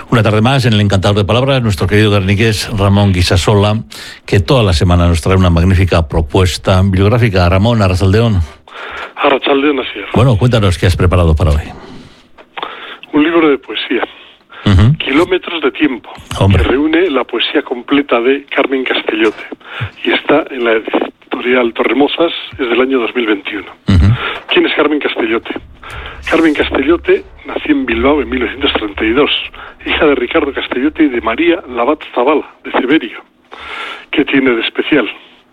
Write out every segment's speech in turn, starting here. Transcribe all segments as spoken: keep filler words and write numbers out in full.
Una tarde más en el Encantador de Palabras, nuestro querido guerniqués Ramón Guisasola, que toda la semana nos trae una magnífica propuesta bibliográfica. Ramón, Arrachaldeón. Arrachaldeón, así es. Bueno, cuéntanos qué has preparado para hoy. Un libro de poesía. Uh-huh. Kilómetros de tiempo. Hombre. Que reúne la poesía completa de Carmen Castellote. Y está en la editorial Torremozas, es del año dos mil veintiuno. Uh-huh. ¿Quién es Carmen Castellote? Carmen Castellote nació en Bilbao en mil novecientos treinta y dos, hija de Ricardo Castellote y de María Labat Zavala, de Ceberio. ¿Qué tiene de especial?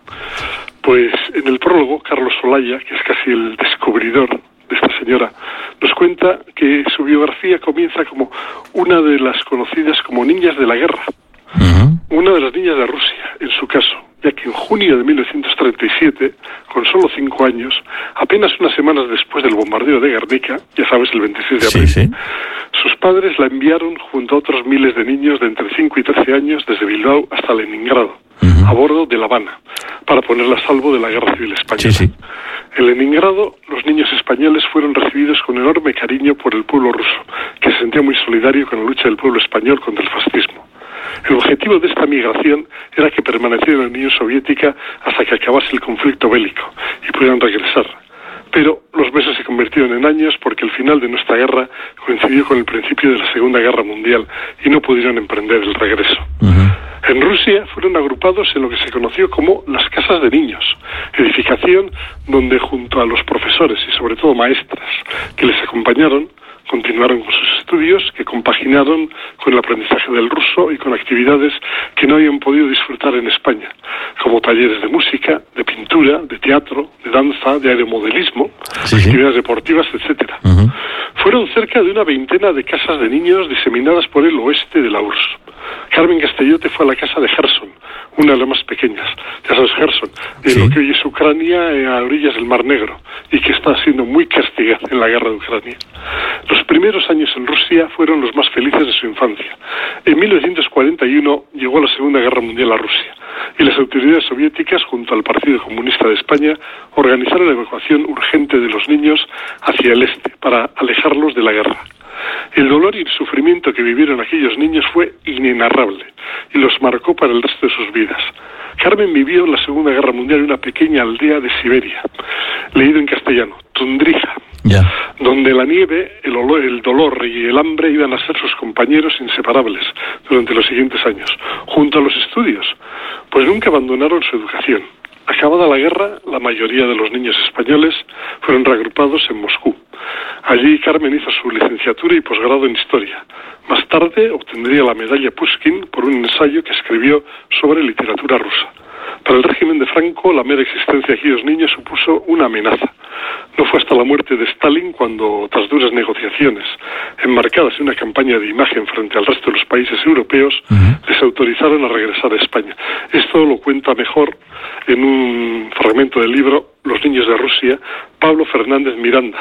Pues en el prólogo, Carlos Olaya, que es casi el descubridor de esta señora, nos cuenta que su biografía comienza como una de las conocidas como niñas de la guerra. Uh-huh. Una de las niñas de Rusia, en su caso, ya que en junio de mil novecientos treinta y siete, con solo cinco años, apenas unas semanas después del bombardeo de Guernica, ya sabes, el veintiséis de abril, sí, sí. sus padres la enviaron junto a otros miles de niños de entre cinco y trece años desde Bilbao hasta Leningrado, uh-huh. a bordo de La Habana, para ponerla a salvo de la Guerra Civil Española. Sí, sí. En Leningrado, los niños españoles fueron recibidos con enorme cariño por el pueblo ruso, que se sentía muy solidario con la lucha del pueblo español contra el fascismo. El objetivo de esta migración era que permanecieran en la Unión Soviética hasta que acabase el conflicto bélico y pudieran regresar. Pero los meses se convirtieron en años porque el final de nuestra guerra coincidió con el principio de la Segunda Guerra Mundial y no pudieron emprender el regreso. Uh-huh. En Rusia fueron agrupados en lo que se conoció como las casas de niños, edificación donde junto a los profesores y sobre todo maestras que les acompañaron, continuaron con sus estudios, que compaginaron con el aprendizaje del ruso y con actividades que no habían podido disfrutar en España, como talleres de música, de pintura, de teatro, de danza, de aeromodelismo, sí, actividades sí. deportivas, etcétera. Uh-huh. Fueron cerca de una veintena de casas de niños diseminadas por el oeste de la U R S S. Carmen Castellote fue a la casa de Gerson, una de las más pequeñas. Ya sabes, Gerson, de sí. lo que hoy es Ucrania, a orillas del Mar Negro, y que está siendo muy castigada en la guerra de Ucrania. Los primeros años en Rusia fueron los más felices de su infancia. En mil novecientos cuarenta y uno llegó la Segunda Guerra Mundial a Rusia, y las autoridades soviéticas, junto al Partido Comunista de España, organizaron la evacuación urgente de los niños hacia el este, para alejarlos de la guerra. El dolor y el sufrimiento que vivieron aquellos niños fue inenarrable y los marcó para el resto de sus vidas. Carmen vivió en la Segunda Guerra Mundial en una pequeña aldea de Siberia, leído en castellano, Tundrija, yeah. donde la nieve, el, olor, el dolor y el hambre iban a ser sus compañeros inseparables durante los siguientes años, junto a los estudios, pues nunca abandonaron su educación. Acabada la guerra, la mayoría de los niños españoles fueron reagrupados en Moscú. Allí Carmen hizo su licenciatura y posgrado en Historia. Más tarde obtendría la medalla Pushkin por un ensayo que escribió sobre literatura rusa. Para el régimen de Franco, la mera existencia de aquellos niños supuso una amenaza. No fue hasta la muerte de Stalin cuando, tras duras negociaciones, enmarcadas en una campaña de imagen frente al resto de los países europeos, uh-huh. les autorizaron a regresar a España. Esto lo cuenta mejor en un fragmento del libro Los niños de Rusia, Pablo Fernández Miranda,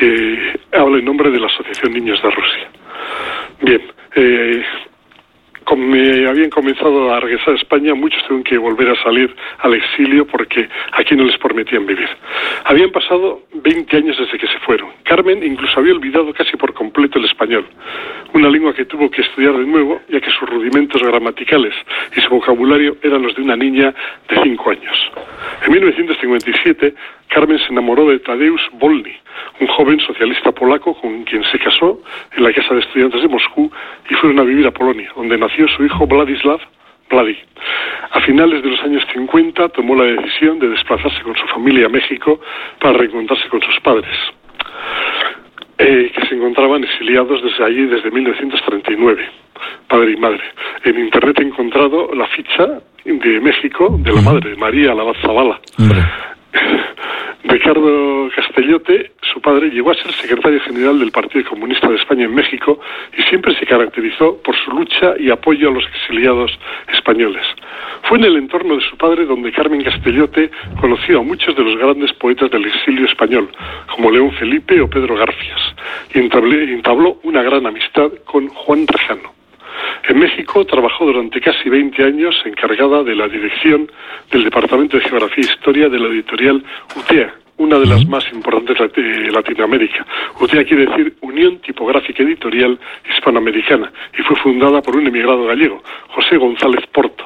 que habla en nombre de la Asociación Niños de Rusia. Bien, eh... como me habían comenzado a regresar a España, muchos tuvieron que volver a salir al exilio porque aquí no les permitían vivir. Habían pasado veinte años desde que se fueron. Carmen incluso había olvidado casi por completo el español, una lengua que tuvo que estudiar de nuevo, ya que sus rudimentos gramaticales y su vocabulario eran los de una niña de cinco años. En mil novecientos cincuenta y siete, Carmen se enamoró de Tadeusz Wolny, un joven socialista polaco con quien se casó en la Casa de Estudiantes de Moscú y fueron a vivir a Polonia, donde nació su hijo Vladislav Vladi. A finales de los años cincuenta tomó la decisión de desplazarse con su familia a México para reencontrarse con sus padres, eh, que se encontraban exiliados desde allí desde mil novecientos treinta y nueve, padre y madre. En internet he encontrado la ficha de México de la madre, María Labat Zavala. Ricardo Castellote, su padre, llegó a ser secretario general del Partido Comunista de España en México y siempre se caracterizó por su lucha y apoyo a los exiliados españoles. Fue en el entorno de su padre donde Carmen Castellote conoció a muchos de los grandes poetas del exilio español, como León Felipe o Pedro Garfias, y entabló una gran amistad con Juan Rejano. En México trabajó durante casi veinte años encargada de la dirección del Departamento de Geografía e Historia de la editorial UTEA, una de las más importantes de Latinoamérica. U T E A quiere decir Unión Tipográfica Editorial Hispanoamericana, y fue fundada por un emigrado gallego, José González Porto.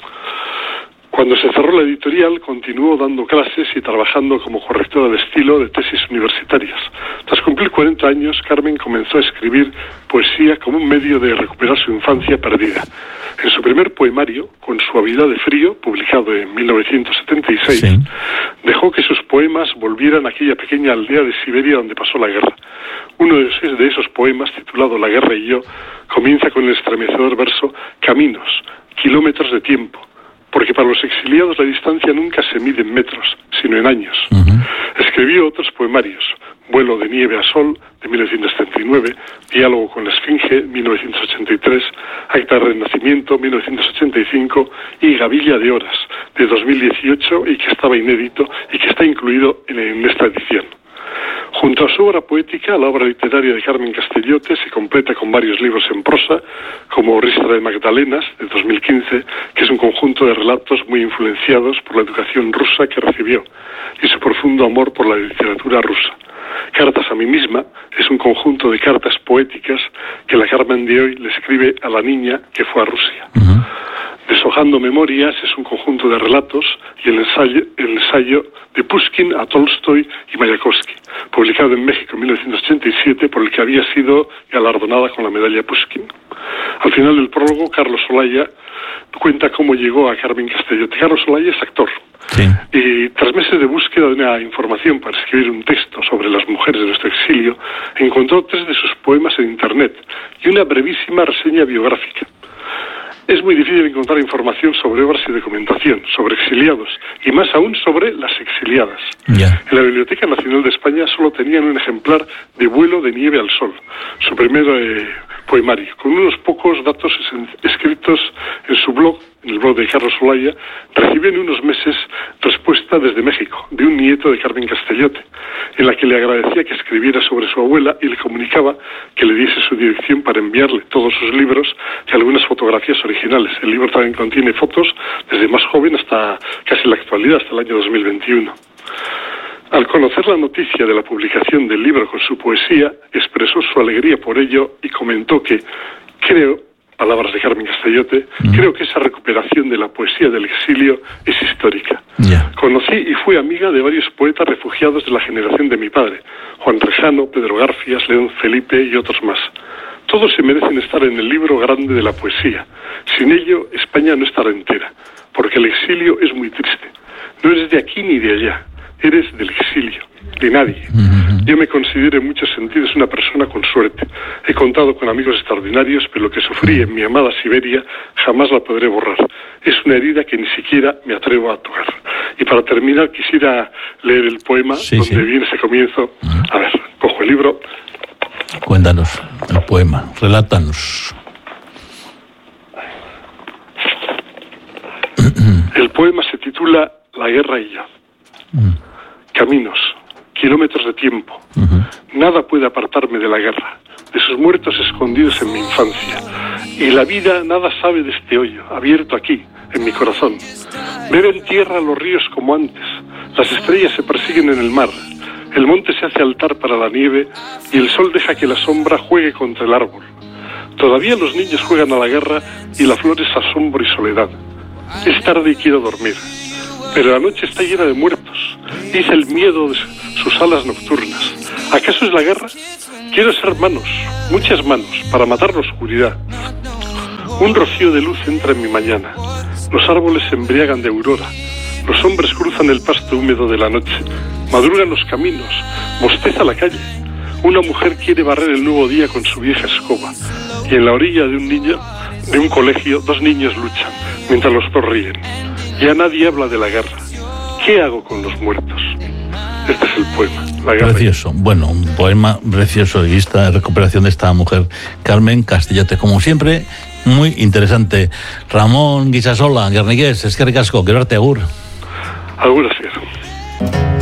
Cuando se cerró la editorial, continuó dando clases y trabajando como correctora de estilo de tesis universitarias. Tras cumplir cuarenta años, Carmen comenzó a escribir poesía como un medio de recuperar su infancia perdida. En su primer poemario, Con suavidad de frío, publicado en mil novecientos setenta y seis, sí. dejó que sus poemas volvieran a aquella pequeña aldea de Siberia donde pasó la guerra. Uno de esos poemas, titulado La guerra y yo, comienza con el estremecedor verso Caminos, kilómetros de tiempo, porque para los exiliados la distancia nunca se mide en metros, sino en años. Uh-huh. Escribió otros poemarios, Vuelo de nieve a sol, de mil novecientos setenta y nueve, Diálogo con la Esfinge, mil novecientos ochenta y tres, Acta de Renacimiento, mil novecientos ochenta y cinco, y Gavilla de horas, de dos mil dieciocho, y que estaba inédito y que está incluido en, en esta edición. Junto a su obra poética, la obra literaria de Carmen Castellote se completa con varios libros en prosa, como Ristra de Magdalenas, de dos mil quince, que es un conjunto de relatos muy influenciados por la educación rusa que recibió, y su profundo amor por la literatura rusa. Cartas a mí misma es un conjunto de cartas poéticas que la Carmen de hoy le escribe a la niña que fue a Rusia. Uh-huh. Deshojando memorias es un conjunto de relatos y el ensayo, el ensayo de Pushkin a Tolstoy y Mayakovsky, publicado en México en mil novecientos ochenta y siete, por el que había sido galardonada con la medalla Pushkin. Al final del prólogo, Carlos Olaya cuenta cómo llegó a Carmen Castellote. Carlos Olaya es actor. Sí. Y tras meses de búsqueda de una información para escribir un texto sobre las mujeres de nuestro exilio, encontró tres de sus poemas en Internet y una brevísima reseña biográfica. Es muy difícil encontrar información sobre obras y documentación, sobre exiliados, y más aún sobre las exiliadas. Yeah. En la Biblioteca Nacional de España solo tenían un ejemplar de Vuelo de nieve al sol, su primer eh, poemario, con unos pocos datos escritos en su blog, en el blog de Carlos Olaya. Recibió en unos meses respuesta desde México, de un nieto de Carmen Castellote, en la que le agradecía que escribiera sobre su abuela y le comunicaba que le diese su dirección para enviarle todos sus libros y algunas fotografías originales. El libro también contiene fotos desde más joven hasta casi la actualidad, hasta el año dos mil veintiuno. Al conocer la noticia de la publicación del libro con su poesía, expresó su alegría por ello y comentó que, creo, palabras de Carmen Castellote, mm. creo que esa recuperación de la poesía del exilio es histórica. Yeah. Conocí y fui amiga de varios poetas refugiados de la generación de mi padre, Juan Rejano, Pedro Garfias, León Felipe y otros más. Todos se merecen estar en el libro grande de la poesía. Sin ello, España no estará entera, porque el exilio es muy triste. No eres de aquí ni de allá, eres del exilio, de nadie. Yo me considero en muchos sentidos una persona con suerte. He contado con amigos extraordinarios, pero lo que sufrí en mi amada Siberia jamás la podré borrar. Es una herida que ni siquiera me atrevo a tocar. Y para terminar, quisiera leer el poema sí, donde sí. viene ese comienzo. A ver, cojo el libro. Cuéntanos el poema, relátanos. El poema se titula La guerra y yo. Mm. Caminos, kilómetros de tiempo. Uh-huh. Nada puede apartarme de la guerra, de sus muertos escondidos en mi infancia. Y la vida nada sabe de este hoyo, abierto aquí, en mi corazón. Beben tierra los ríos como antes, las estrellas se persiguen en el mar, el monte se hace altar para la nieve y el sol deja que la sombra juegue contra el árbol. Todavía los niños juegan a la guerra y la flor es asombro y soledad. Es tarde y quiero dormir, pero la noche está llena de muertos. Dice el miedo de sus alas nocturnas. ¿Acaso es la guerra? Quiero ser manos, muchas manos, para matar la oscuridad. Un rocío de luz entra en mi mañana. Los árboles se embriagan de aurora. Los hombres cruzan el pasto húmedo de la noche. Madrugan los caminos. Bosteza la calle. Una mujer quiere barrer el nuevo día con su vieja escoba. Y en la orilla de un niño, de un colegio, dos niños luchan, mientras los dos ríen. Ya nadie habla de la guerra. ¿Qué hago con los muertos? Este es el poema. La guerra. Precioso. Bueno, un poema precioso y esta recuperación de esta mujer, Carmen Castellote, como siempre, muy interesante. Ramón Guisasola, Guerniqués, eskerrik asko, gero arte, agur. Agur, sí.